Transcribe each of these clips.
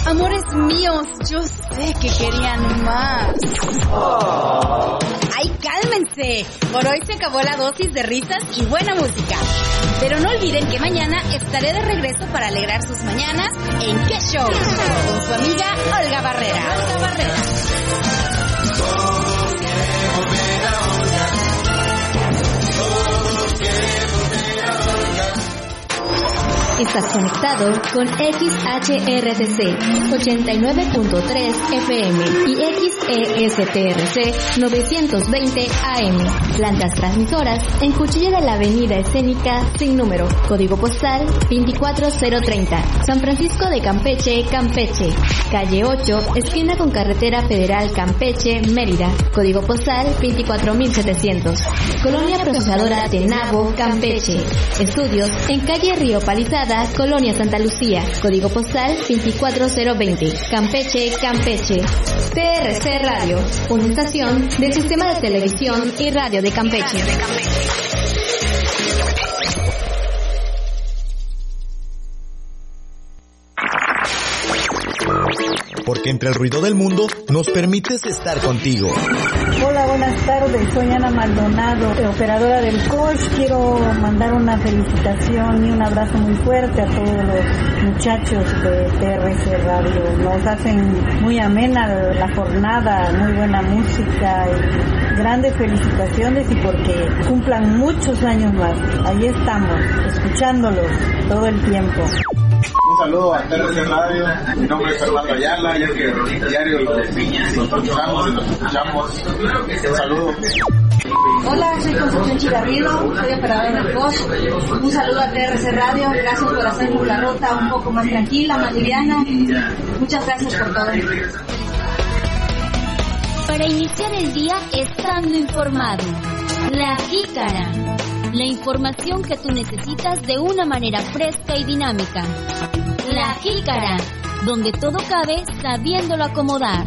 Amores míos, yo sé que querían más. ¡Ay, cálmense! Por hoy se acabó la dosis de risas y buena música. Pero no olviden que mañana estaré de regreso para alegrar sus mañanas en ¿Qué Show? Con su amiga Olga Barrera. Estás conectado con XHRTC 89.3 FM y XESTRC 920 AM. Plantas transmisoras en Cuchilla de la Avenida Escénica sin número. Código postal 24030. San Francisco de Campeche, Campeche. Calle 8, esquina con Carretera Federal Campeche, Mérida. Código postal 24700. Colonia Procesadora Tenabo, Campeche. Estudios en calle Río Palizada, Colonia Santa Lucía, código postal 24020, Campeche, Campeche. TRC Radio, una estación del Sistema de Televisión y Radio de Campeche. Porque entre el ruido del mundo nos permites estar contigo. Hola, buenas tardes, soy Ana Maldonado, operadora del COSH. Quiero mandar una felicitación y un abrazo muy fuerte a todos los muchachos de TRC Radio. Nos hacen muy amena la jornada, muy buena música y grandes felicitaciones y porque cumplan muchos años más. Ahí estamos, escuchándolos todo el tiempo. Un saludo a TRC Radio, mi nombre es Fernando Ayala, y es que diario los escuchamos y los escuchamos. Un saludo. Hola, soy Concepción Chigarrido, soy operadora del COSH. Un saludo a TRC Radio, gracias por hacernos la ruta un poco más tranquila, más liviana. Muchas gracias por todo. Para iniciar el día estando informado. La Jícara. La información que tú necesitas de una manera fresca y dinámica. La Jícara, donde todo cabe sabiéndolo acomodar.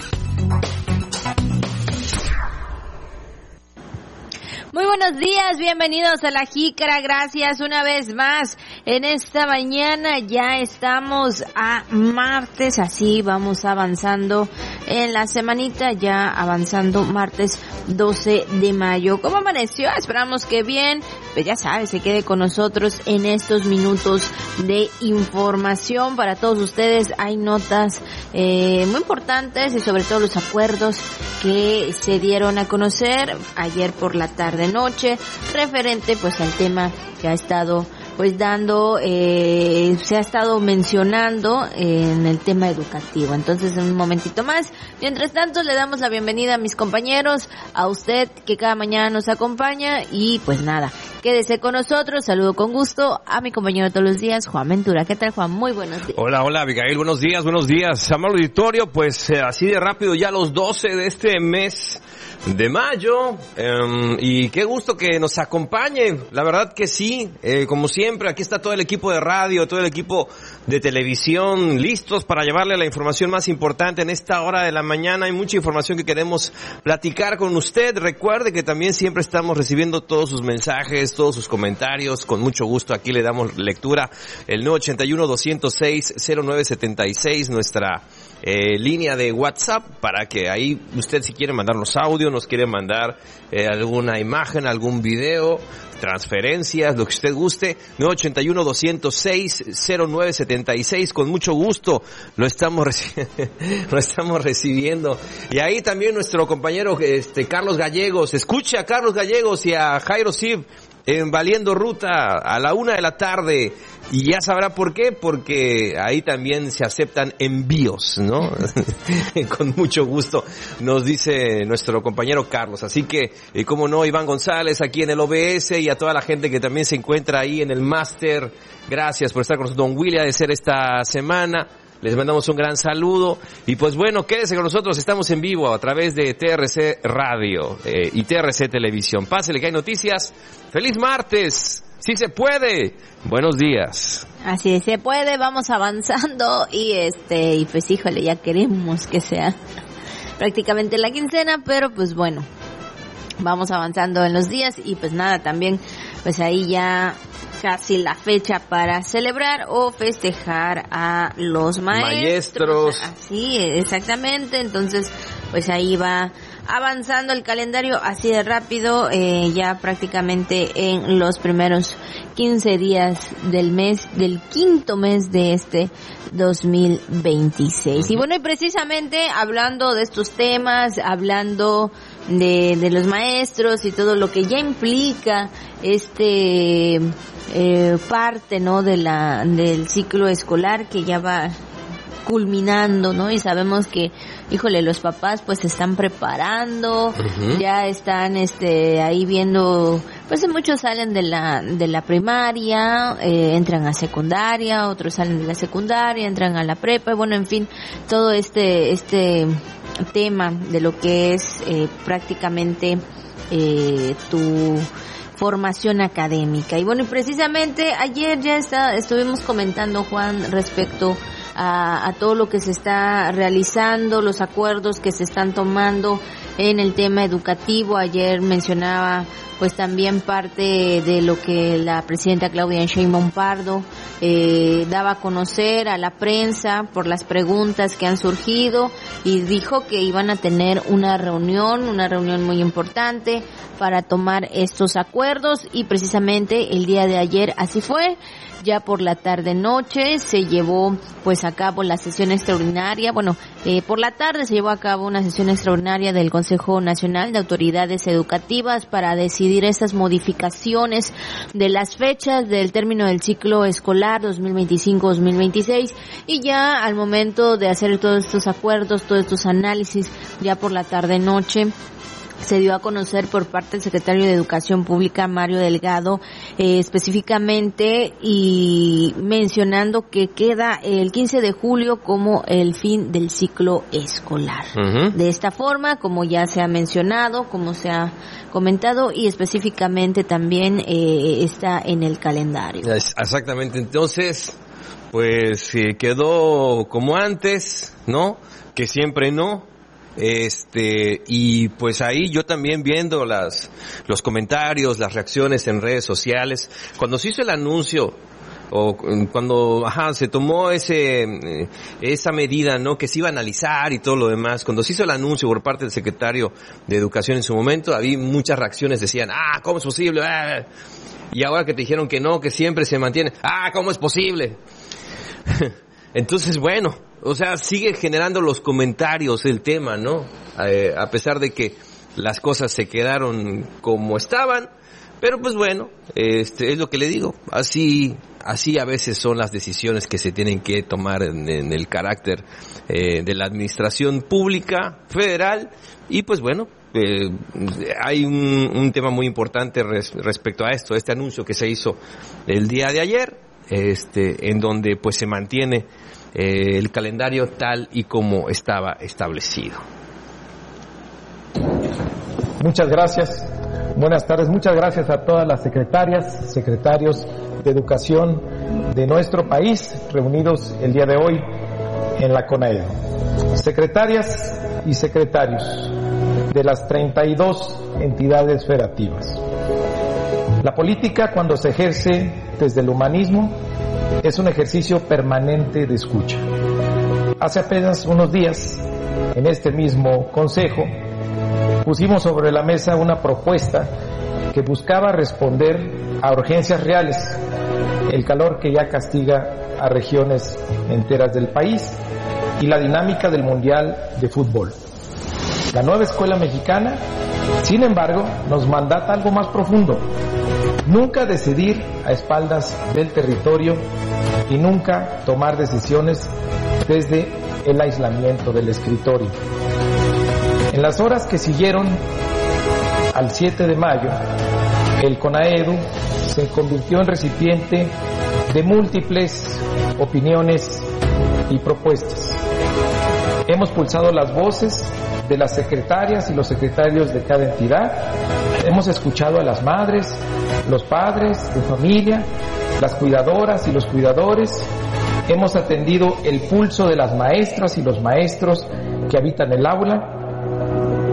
Muy buenos días, bienvenidos a La Jícara, gracias una vez más. En esta mañana ya estamos a martes, así vamos avanzando en la semanita, ya avanzando martes 12 de mayo. ¿Cómo amaneció? Esperamos que bien, pues ya sabes, se quede con nosotros en estos minutos de información para todos ustedes. Hay notas muy importantes y sobre todo los acuerdos que se dieron a conocer ayer por la tarde-noche, referente pues al tema que ha estado pues dando, se ha estado mencionando en el tema educativo. Entonces, en un momentito más, mientras tanto, le damos la bienvenida a mis compañeros, a usted que cada mañana nos acompaña y pues nada, quédese con nosotros. Saludo con gusto a mi compañero de todos los días, Juan Ventura. ¿Qué tal, Juan? Muy buenos días. Hola, Abigail, buenos días. Amable auditorio, pues así de rápido ya los 12 de este mes de mayo, y qué gusto que nos acompañe, la verdad que sí, como siempre, aquí está todo el equipo de radio, todo el equipo de televisión, listos para llevarle la información más importante en esta hora de la mañana. Hay mucha información que queremos platicar con usted. Recuerde que también siempre estamos recibiendo todos sus mensajes, todos sus comentarios, con mucho gusto aquí le damos lectura. El 981-206-0976, nuestra línea de WhatsApp, para que ahí usted, si quiere mandarnos audio, nos quiere mandar alguna imagen, algún video, transferencias, lo que usted guste. 981-206-0976, con mucho gusto lo estamos recibiendo. Y ahí también nuestro compañero Carlos Gallegos. Escuche a Carlos Gallegos y a Jairo Sib en Valiendo Ruta a la 1 de la tarde, y ya sabrá por qué, porque ahí también se aceptan envíos, ¿no? Con mucho gusto, nos dice nuestro compañero Carlos. Así que, como no, Iván González aquí en el OBS, y a toda la gente que también se encuentra ahí en el máster, gracias por estar con nosotros. Don William de ser esta semana, les mandamos un gran saludo. Y pues bueno, quédese con nosotros, estamos en vivo a través de TRC Radio y TRC Televisión. Pásele que hay noticias. ¡Feliz martes! ¡Sí se puede! Buenos días. Así se puede, vamos avanzando y pues híjole, ya queremos que sea prácticamente la quincena, pero pues bueno, vamos avanzando en los días y pues nada, también pues ahí ya casi la fecha para celebrar o festejar a los maestros. Así, exactamente. Entonces, pues ahí va avanzando el calendario así de rápido, ya prácticamente en los primeros 15 días del quinto mes de este 2026. Y bueno, y precisamente hablando de estos temas, hablando de los maestros y todo lo que ya implica parte, ¿no?, del ciclo escolar que ya va culminando, ¿no? Y sabemos que, híjole, los papás pues se están preparando, ya están ahí viendo, pues muchos salen de la primaria, entran a secundaria, otros salen de la secundaria, entran a la prepa, y bueno, en fin, todo este tema de lo que es prácticamente tu formación académica. Y bueno, y precisamente ayer ya estuvimos comentando, Juan, respecto a todo lo que se está realizando, los acuerdos que se están tomando en el tema educativo. Ayer mencionaba pues también parte de lo que la presidenta Claudia Sheinbaum Pardo daba a conocer a la prensa por las preguntas que han surgido, y dijo que iban a tener una reunión muy importante para tomar estos acuerdos, y precisamente el día de ayer así fue. Ya por la tarde-noche se llevó pues a cabo la sesión extraordinaria, por la tarde se llevó a cabo una sesión extraordinaria del Consejo Nacional de Autoridades Educativas para decidir estas modificaciones de las fechas del término del ciclo escolar 2025-2026, y ya al momento de hacer todos estos acuerdos, todos estos análisis, ya por la tarde-noche se dio a conocer por parte del secretario de Educación Pública, Mario Delgado, específicamente, y mencionando que queda el 15 de julio como el fin del ciclo escolar. De esta forma, como ya se ha mencionado, como se ha comentado, y específicamente también está en el calendario. Exactamente, entonces, pues quedó como antes, ¿no? Que siempre no. Y pues ahí yo también viendo los comentarios, las reacciones en redes sociales, cuando se hizo el anuncio, o cuando se tomó esa medida, ¿no?, que se iba a analizar y todo lo demás, cuando se hizo el anuncio por parte del secretario de Educación en su momento, había muchas reacciones, decían, ¿cómo es posible? Y ahora que te dijeron que no, que siempre se mantiene, ¿cómo es posible? Entonces, bueno, o sea, sigue generando los comentarios el tema, ¿no? A pesar de que las cosas se quedaron como estaban, pero pues bueno, es lo que le digo, así a veces son las decisiones que se tienen que tomar en el carácter de la administración pública federal, y pues bueno, hay un tema muy importante respecto a esto, este anuncio que se hizo el día de ayer, en donde pues se mantiene el calendario tal y como estaba establecido. Muchas gracias. Buenas tardes. Muchas gracias a todas las secretarias, secretarios de educación de nuestro país reunidos el día de hoy en la CONAEDU. Secretarias y secretarios de las 32 entidades federativas. La política, cuando se ejerce desde el humanismo, es un ejercicio permanente de escucha. Hace apenas unos días, en este mismo consejo, pusimos sobre la mesa una propuesta que buscaba responder a urgencias reales, el calor que ya castiga a regiones enteras del país y la dinámica del Mundial de Fútbol. La nueva escuela mexicana, sin embargo, nos mandata algo más profundo: nunca decidir a espaldas del territorio y nunca tomar decisiones desde el aislamiento del escritorio. En las horas que siguieron al 7 de mayo, el CONAEDU se convirtió en recipiente de múltiples opiniones y propuestas. Hemos pulsado las voces de las secretarias y los secretarios de cada entidad. Hemos escuchado a las madres, los padres de familia, las cuidadoras y los cuidadores. Hemos atendido el pulso de las maestras y los maestros que habitan el aula.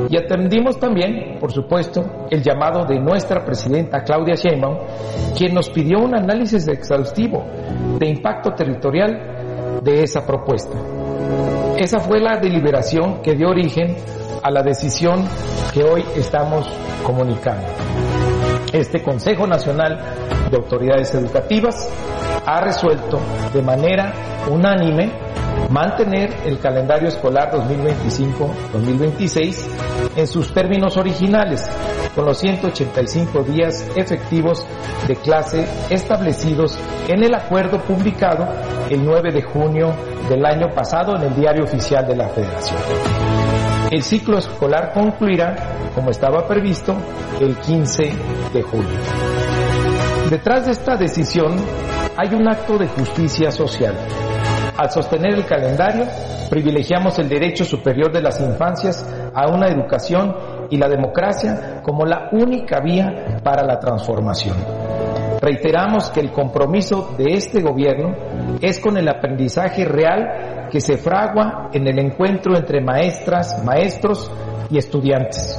Y atendimos también, por supuesto, el llamado de nuestra presidenta Claudia Sheinbaum, quien nos pidió un análisis exhaustivo de impacto territorial de esa propuesta. Esa fue la deliberación que dio origen a la decisión que hoy estamos comunicando. Este Consejo Nacional de Autoridades Educativas ha resuelto de manera unánime mantener el calendario escolar 2025-2026 en sus términos originales, con los 185 días efectivos de clase establecidos en el acuerdo publicado el 9 de junio del año pasado en el Diario Oficial de la Federación. El ciclo escolar concluirá, como estaba previsto, el 15 de julio. Detrás de esta decisión hay un acto de justicia social. Al sostener el calendario, privilegiamos el derecho superior de las infancias a una educación y la democracia como la única vía para la transformación. Reiteramos que el compromiso de este gobierno es con el aprendizaje real que se fragua en el encuentro entre maestras, maestros y estudiantes.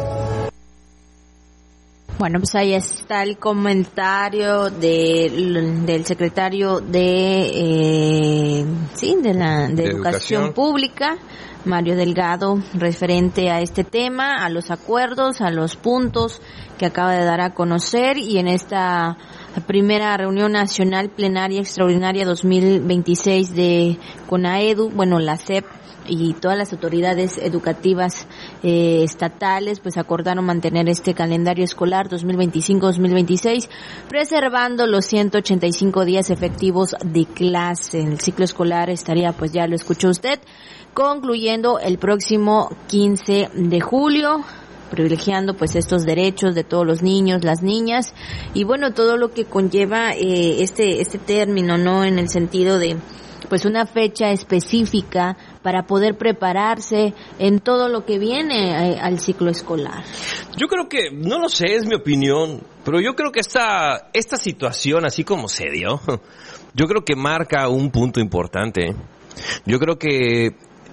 Bueno, pues ahí está el comentario del secretario de Educación Pública, Mario Delgado, referente a este tema, a los acuerdos, a los puntos que acaba de dar a conocer, y en esta primera reunión nacional plenaria extraordinaria 2026 de CONAEDU, bueno, la SEP y todas las autoridades educativas estatales pues acordaron mantener este calendario escolar 2025-2026, preservando los 185 días efectivos de clase. El ciclo escolar estaría, pues ya lo escuchó usted, concluyendo el próximo 15 de julio, privilegiando pues estos derechos de todos los niños, las niñas, y bueno, todo lo que conlleva este término, ¿no? En el sentido de pues una fecha específica para poder prepararse en todo lo que viene al ciclo escolar. Yo creo que, no lo sé, es mi opinión, pero yo creo que esta situación, así como se dio, yo creo que marca un punto importante. Yo creo que,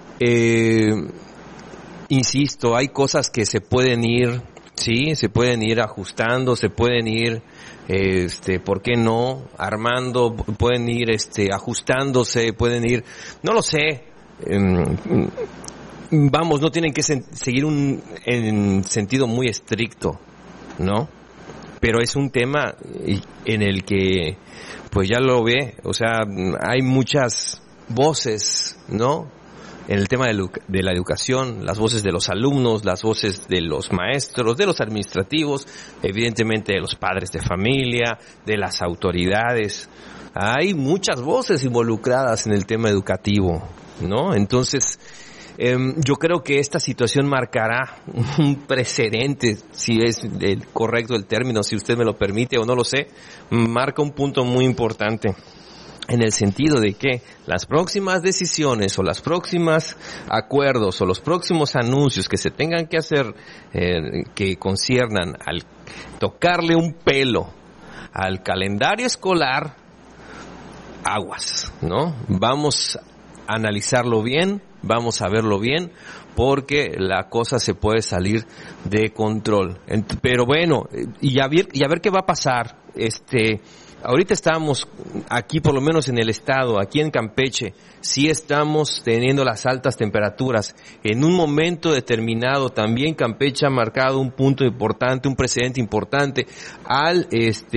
insisto, hay cosas que se pueden ir, sí, se pueden ir ajustando, se pueden ir ¿por qué no? Armando, pueden ir ajustándose, pueden ir, no lo sé, vamos, no tienen que seguir en sentido muy estricto, ¿no? Pero es un tema en el que, pues ya lo ve, o sea, hay muchas voces, ¿no? En el tema de la educación, las voces de los alumnos, las voces de los maestros, de los administrativos, evidentemente de los padres de familia, de las autoridades. Hay muchas voces involucradas en el tema educativo, ¿no? Entonces, yo creo que esta situación marcará un precedente, si es correcto el término, si usted me lo permite o no lo sé, marca un punto muy importante. En el sentido de que las próximas decisiones o las próximas acuerdos o los próximos anuncios que se tengan que hacer que conciernan al tocarle un pelo al calendario escolar, aguas, ¿no? Vamos a analizarlo bien, vamos a verlo bien, porque la cosa se puede salir de control. Pero bueno, y a ver qué va a pasar. Ahorita estamos aquí, por lo menos en el estado, aquí en Campeche, sí estamos teniendo las altas temperaturas. En un momento determinado también Campeche ha marcado un punto importante, un precedente importante al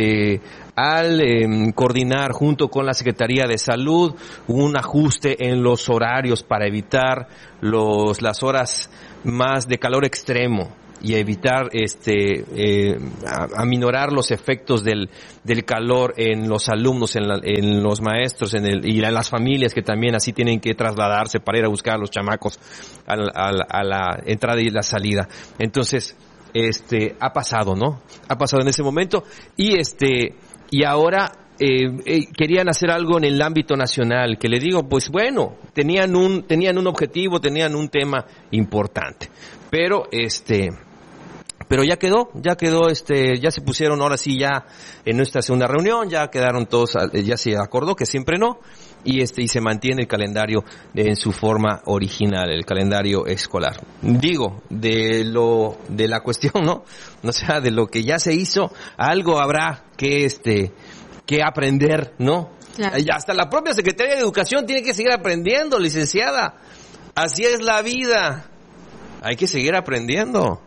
coordinar junto con la Secretaría de Salud un ajuste en los horarios para evitar las horas más de calor extremo y evitar aminorar los efectos del calor en los alumnos, en los maestros, y en las familias que también así tienen que trasladarse para ir a buscar a los chamacos a la entrada y la salida. Entonces, ha pasado, ¿no? Ha pasado en ese momento y ahora querían hacer algo en el ámbito nacional, que le digo, pues bueno, tenían un objetivo, tenían un tema importante, pero ya quedó, ya se pusieron ahora sí ya en nuestra segunda reunión, ya quedaron todos, ya se acordó que siempre no, y se mantiene el calendario en su forma original, el calendario escolar. Digo, de la cuestión, ¿no? O sea, de lo que ya se hizo, algo habrá que aprender, ¿no? Claro. Y hasta la propia Secretaría de Educación tiene que seguir aprendiendo, licenciada. Así es la vida. Hay que seguir aprendiendo.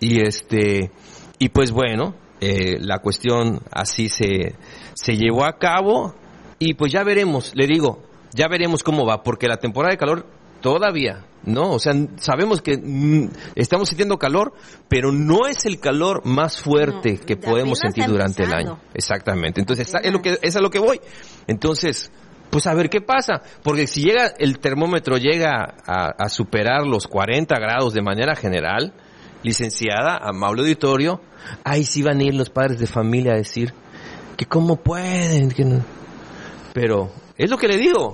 Y pues bueno, la cuestión así se llevó a cabo y pues ya veremos, le digo, ya veremos cómo va, porque la temporada de calor todavía, ¿no? O sea, sabemos que estamos sintiendo calor, pero no es el calor más fuerte que podemos sentir durante el año. Exactamente. Entonces, es a lo que voy. Entonces, pues a ver qué pasa, porque si el termómetro llega a superar los 40 grados de manera general, licenciada, amable auditorio, ahí sí van a ir los padres de familia a decir que cómo pueden, que no. Pero es lo que le digo.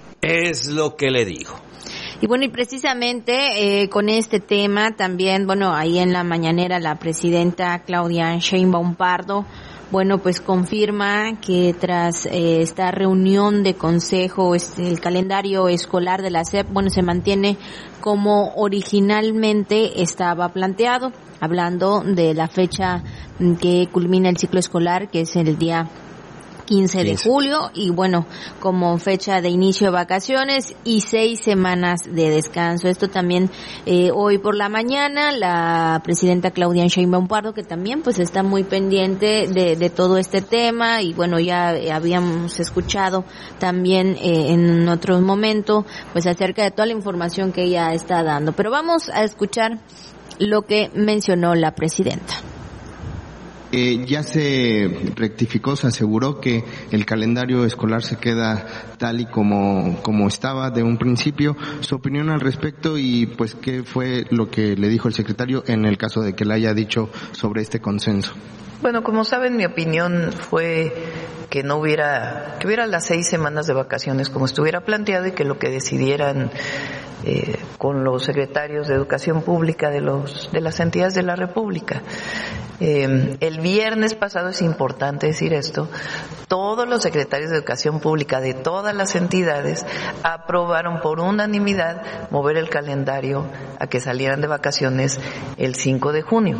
Y bueno, y precisamente con este tema también, bueno, ahí en la mañanera la presidenta Claudia Sheinbaum Pardo, bueno, pues confirma que tras esta reunión de consejo, el calendario escolar de la SEP, bueno, se mantiene como originalmente estaba planteado, hablando de la fecha que culmina el ciclo escolar, que es el día 15 de julio, y bueno, como fecha de inicio de vacaciones y 6 semanas de descanso. Esto también hoy por la mañana la presidenta Claudia Sheinbaum Pardo, que también pues está muy pendiente de todo este tema, y bueno, ya habíamos escuchado también en otro momento pues acerca de toda la información que ella está dando. Pero vamos a escuchar lo que mencionó la presidenta. Ya se rectificó, se aseguró que el calendario escolar se queda tal y como estaba de un principio. Su opinión al respecto y pues qué fue lo que le dijo el secretario en el caso de que le haya dicho sobre este consenso. Bueno, como saben, mi opinión fue que hubiera las 6 semanas de vacaciones como estuviera planteado, y que lo que decidieran con los secretarios de Educación Pública de las entidades de la República. El viernes pasado, es importante decir esto, todos los secretarios de Educación Pública de todas las entidades aprobaron por unanimidad mover el calendario a que salieran de vacaciones el 5 de junio.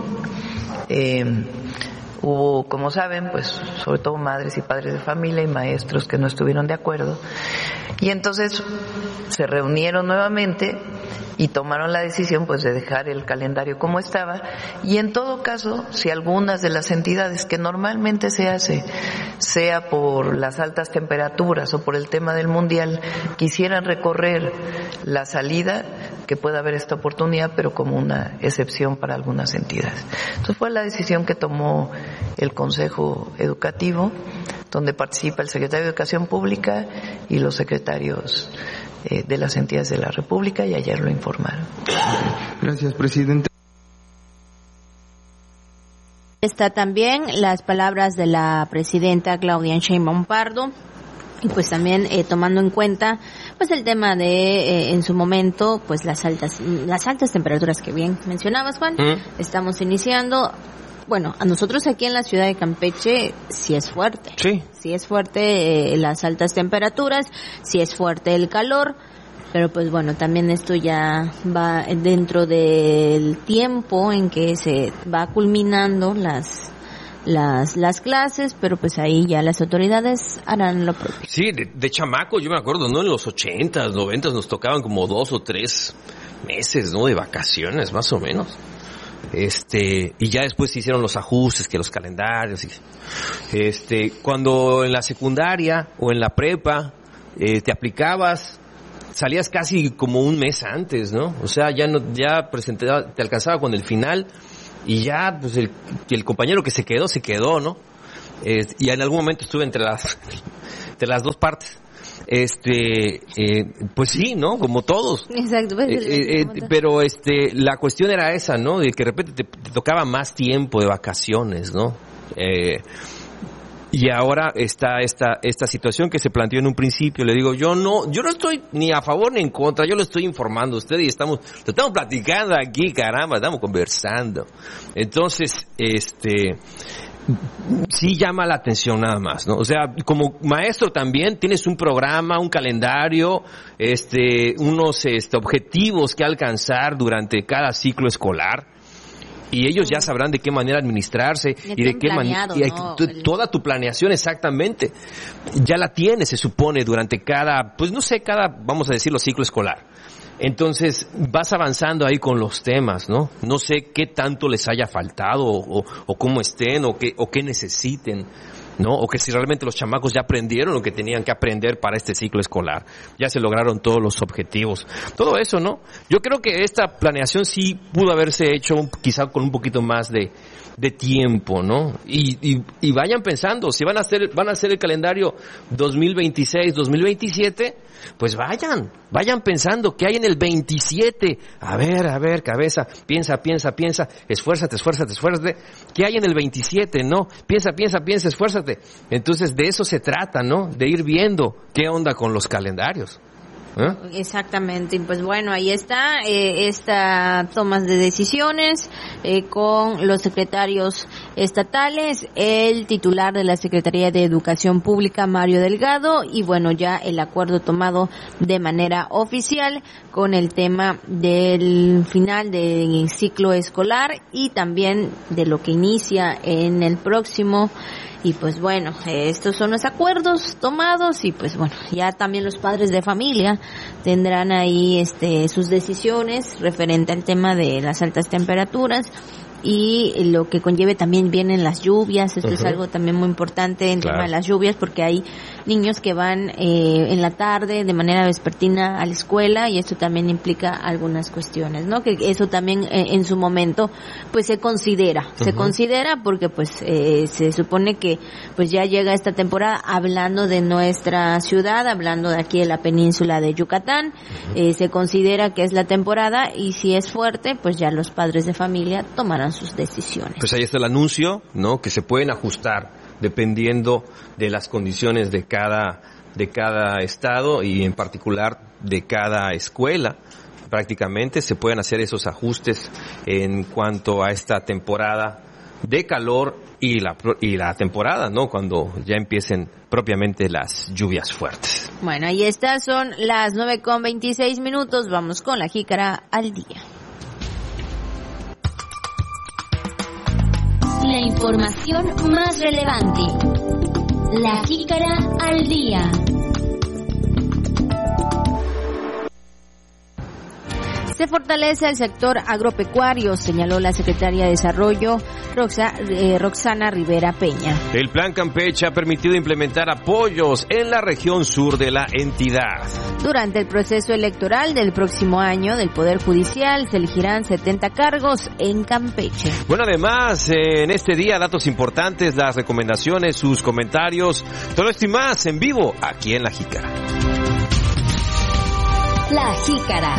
Hubo, como saben, pues sobre todo madres y padres de familia y maestros que no estuvieron de acuerdo, y entonces se reunieron nuevamente y tomaron la decisión pues de dejar el calendario como estaba. Y en todo caso, si algunas de las entidades, que normalmente se hace, sea por las altas temperaturas o por el tema del mundial, quisieran recorrer la salida, que pueda haber esta oportunidad, pero como una excepción para algunas entidades. Entonces fue la decisión que tomó el Consejo Educativo, donde participa el secretario de Educación Pública y los secretarios de las entidades de la República, y ayer lo informaron. Gracias, presidente. Está también las palabras de la presidenta Claudia Sheinbaum Pardo, y pues también tomando en cuenta pues el tema de en su momento pues las altas temperaturas que bien mencionabas, Juan. Estamos iniciando. Bueno, a nosotros aquí en la ciudad de Campeche sí es fuerte. Sí es fuerte las altas temperaturas, sí es fuerte el calor, pero pues bueno, también esto ya va dentro del tiempo en que se va culminando las clases, pero pues ahí ya las autoridades harán lo propio. Sí, de chamaco, yo me acuerdo, ¿no? En los 80s, 90s nos tocaban como 2 o 3 meses, ¿no? De vacaciones, más o menos. Y ya después se hicieron los ajustes, que los calendarios, cuando en la secundaria o en la prepa te aplicabas, salías casi como un mes antes, ¿no? O sea, te alcanzaba con el final, y ya pues el compañero que se quedó, ¿no? Y en algún momento estuve entre las dos partes. Pues sí, ¿no? Como todos. Exacto. Pero la cuestión era esa, ¿no? De que de repente te tocaba más tiempo de vacaciones, ¿no? Y ahora está esta situación que se planteó en un principio. Le digo, yo no estoy ni a favor ni en contra, yo lo estoy informando a usted y lo estamos platicando aquí, caramba, estamos conversando. Entonces, sí llama la atención nada más, ¿no? O sea, como maestro también tienes un programa, un calendario, unos objetivos que alcanzar durante cada ciclo escolar. Y ellos ya sabrán de qué manera administrarse y de qué manera, ¿no? Toda tu planeación exactamente ya la tienes, se supone, durante cada, vamos a decirlo, ciclo escolar. Entonces vas avanzando ahí con los temas, ¿no? No sé qué tanto les haya faltado o cómo estén o qué necesiten, ¿no? O que si realmente los chamacos ya aprendieron lo que tenían que aprender para este ciclo escolar. Ya se lograron todos los objetivos. Todo eso, ¿no? Yo creo que esta planeación sí pudo haberse hecho quizá con un poquito más de tiempo, ¿no? Y vayan pensando, si van a hacer el calendario 2026, 2027, pues vayan pensando qué hay en el 27. A ver, cabeza, piensa, esfuérzate, ¿qué hay en el 27, no? Piensa, esfuérzate. Entonces de eso se trata, ¿no? De ir viendo qué onda con los calendarios. Exactamente, pues bueno, ahí está esta tomas de decisiones con los secretarios estatales, el titular de la Secretaría de Educación Pública, Mario Delgado, y bueno, ya el acuerdo tomado de manera oficial con el tema del final del ciclo escolar y también de lo que inicia en el próximo. Y pues bueno, estos son los acuerdos tomados y pues bueno, ya también los padres de familia tendrán ahí sus decisiones referente al tema de las altas temperaturas y lo que conlleve también vienen las lluvias. Esto es algo también muy importante en tema de las lluvias, porque hay niños que van en la tarde de manera vespertina a la escuela y esto también implica algunas cuestiones, ¿no? Que eso también en su momento pues se considera porque pues se supone que pues ya llega esta temporada, hablando de nuestra ciudad, hablando de aquí de la península de Yucatán, se considera que es la temporada y si es fuerte pues ya los padres de familia tomarán sus decisiones. Pues ahí está el anuncio, ¿no? Que se pueden ajustar dependiendo de las condiciones de cada estado y en particular de cada escuela. Prácticamente se pueden hacer esos ajustes en cuanto a esta temporada de calor y la temporada, ¿no? Cuando ya empiecen propiamente las lluvias fuertes. Bueno, ahí estas son las 9:26. Vamos con la jícara al día. La información más relevante. La jícara al día. Se fortalece el sector agropecuario, señaló la secretaria de Desarrollo, Roxana Rivera Peña. El Plan Campeche ha permitido implementar apoyos en la región sur de la entidad. Durante el proceso electoral del próximo año del Poder Judicial se elegirán 70 cargos en Campeche. Bueno, además, en este día, datos importantes, las recomendaciones, sus comentarios, todo esto y más en vivo aquí en La Jícara. La Jícara.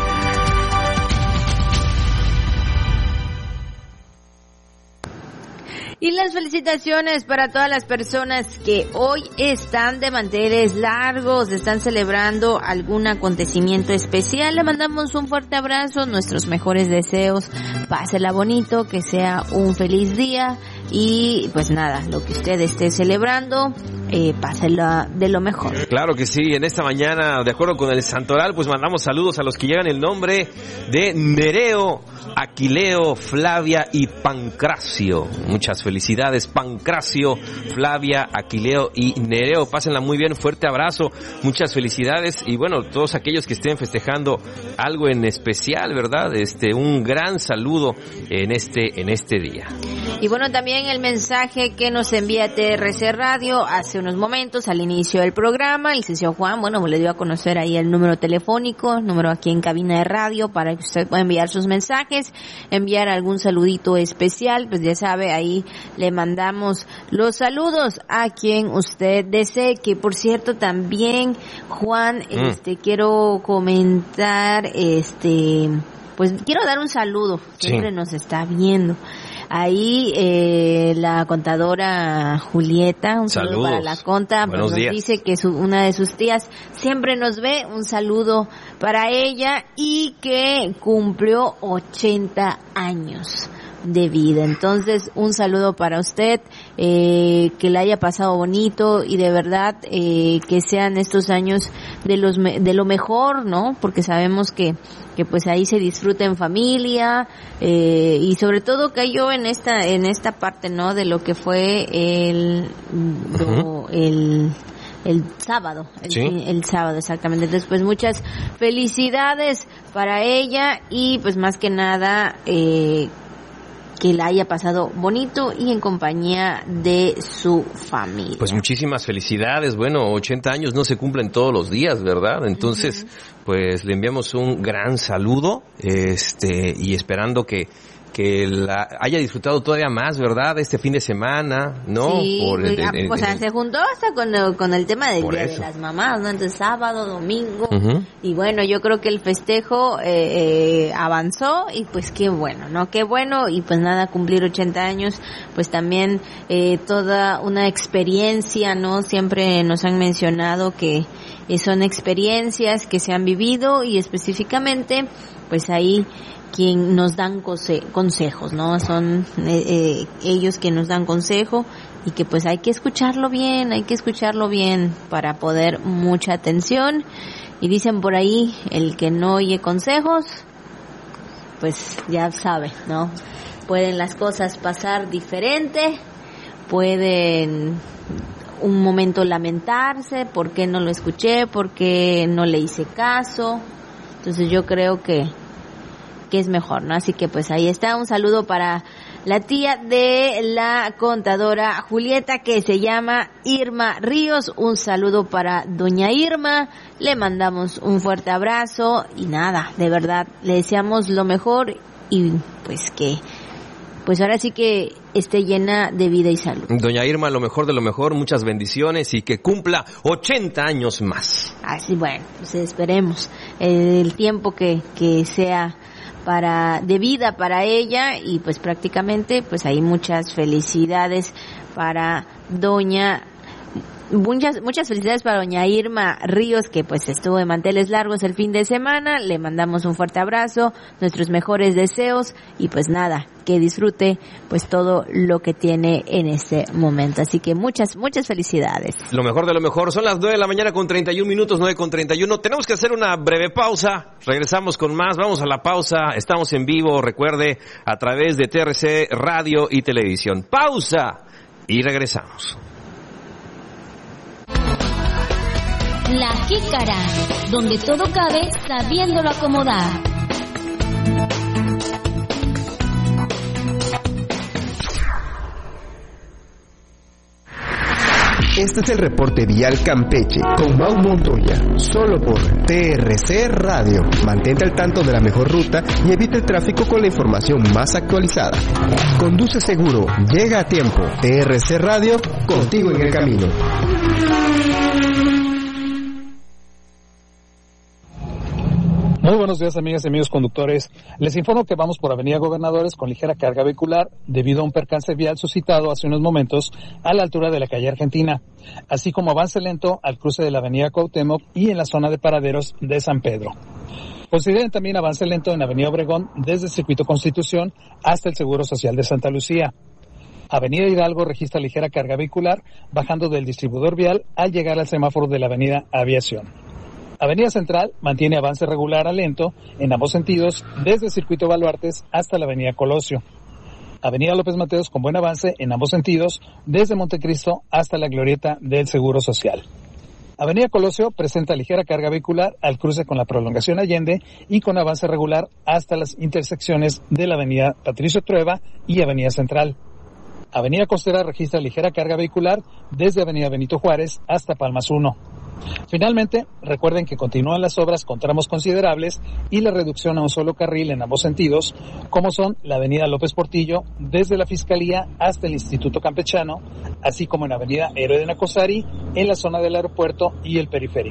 Y las felicitaciones para todas las personas que hoy están de manteles largos, están celebrando algún acontecimiento especial. Le mandamos un fuerte abrazo, nuestros mejores deseos. Pásela bonito, que sea un feliz día y pues nada, lo que usted esté celebrando, pásela de lo mejor. Claro que sí, en esta mañana, de acuerdo con el Santoral, pues mandamos saludos a los que llegan el nombre de Nereo, Aquileo, Flavia y Pancracio. Muchas felicidades, Pancracio, Flavia, Aquileo y Nereo. Pásenla muy bien, fuerte abrazo, muchas felicidades y bueno, todos aquellos que estén festejando algo en especial, ¿verdad? Un gran saludo en este día. Y bueno, también el mensaje que nos envía TRC Radio hace unos momentos al inicio del programa, el licenciado Juan, bueno, le dio a conocer ahí el número telefónico, número aquí en cabina de radio para que usted pueda enviar sus mensajes, enviar algún saludito especial, pues ya sabe, ahí le mandamos los saludos a quien usted desee, que por cierto también, Juan, quiero comentar, pues quiero dar un saludo, siempre nos está viendo. Ahí la contadora Julieta, un saludo para la conta, pues nos dice que una de sus tías siempre nos ve, un saludo para ella y que cumplió 80 años. de vida. Entonces, un saludo para usted, que la haya pasado bonito y de verdad que sean estos años de lo mejor, ¿no? Porque sabemos que pues ahí se disfruta en familia, y sobre todo cayó en esta parte, ¿no? De lo que fue el sábado, el sábado, exactamente. Entonces, pues muchas felicidades para ella y pues más que nada, que la haya pasado bonito y en compañía de su familia. Pues muchísimas felicidades. Bueno, 80 años no se cumplen todos los días, ¿verdad? Entonces, pues le enviamos un gran saludo, y esperando que la haya disfrutado todavía más, ¿verdad? Este fin de semana, ¿no? Sí, se juntó hasta con el tema del Día de las Mamás, ¿no? Entonces, sábado, domingo, y bueno, yo creo que el festejo avanzó y pues qué bueno, ¿no? Qué bueno, y pues nada, cumplir 80 años, pues también toda una experiencia, ¿no? Siempre nos han mencionado que son experiencias que se han vivido y específicamente, pues ahí quien nos dan consejos, ¿no? Son ellos que nos dan consejo y que pues hay que escucharlo bien para poner mucha atención. Y dicen por ahí, el que no oye consejos, pues ya sabe, ¿no? Pueden las cosas pasar diferente, pueden un momento lamentarse, ¿por qué no lo escuché? ¿Por qué no le hice caso? Entonces yo creo que es mejor, ¿no? Así que pues ahí está, un saludo para la tía de la contadora Julieta, que se llama Irma Ríos. Un saludo para doña Irma, le mandamos un fuerte abrazo y nada, de verdad, le deseamos lo mejor y pues ahora sí que esté llena de vida y salud. Doña Irma, lo mejor de lo mejor, muchas bendiciones y que cumpla 80 años más. Así, bueno, pues esperemos el tiempo que sea de vida para ella y pues prácticamente pues hay muchas felicidades para muchas felicidades para doña Irma Ríos, que pues estuvo de manteles largos el fin de semana. Le mandamos un fuerte abrazo, nuestros mejores deseos y pues nada, que disfrute pues todo lo que tiene en este momento. Así que muchas felicidades. Lo mejor de lo mejor. Son las 9 de la mañana con 31 minutos, 9:31. Tenemos que hacer una breve pausa. Regresamos con más. Vamos a la pausa. Estamos en vivo, recuerde, a través de TRC Radio y Televisión. Pausa y regresamos. La Jícara, donde todo cabe sabiéndolo acomodar. Este es el reporte vial Campeche con Mau Montoya, solo por TRC Radio. Mantente al tanto de la mejor ruta y evita el tráfico con la información más actualizada. Conduce seguro, llega a tiempo. TRC Radio, contigo en el camino. Muy buenos días, amigas y amigos conductores. Les informo que vamos por Avenida Gobernadores con ligera carga vehicular debido a un percance vial suscitado hace unos momentos a la altura de la calle Argentina, así como avance lento al cruce de la Avenida Cuauhtémoc y en la zona de paraderos de San Pedro. Consideren también avance lento en Avenida Obregón desde el Circuito Constitución hasta el Seguro Social de Santa Lucía. Avenida Hidalgo registra ligera carga vehicular bajando del distribuidor vial al llegar al semáforo de la Avenida Aviación. Avenida Central mantiene avance regular a lento en ambos sentidos desde el Circuito Baluartes hasta la Avenida Colosio. Avenida López Mateos con buen avance en ambos sentidos desde Montecristo hasta la glorieta del Seguro Social. Avenida Colosio presenta ligera carga vehicular al cruce con la Prolongación Allende y con avance regular hasta las intersecciones de la Avenida Patricio Trueba y Avenida Central. Avenida Costera registra ligera carga vehicular desde Avenida Benito Juárez hasta Palmas 1. Finalmente, recuerden que continúan las obras con tramos considerables y la reducción a un solo carril en ambos sentidos, como son la Avenida López Portillo desde la Fiscalía hasta el Instituto Campechano, así como en Avenida Héroe de Nacosari en la zona del aeropuerto y el periférico.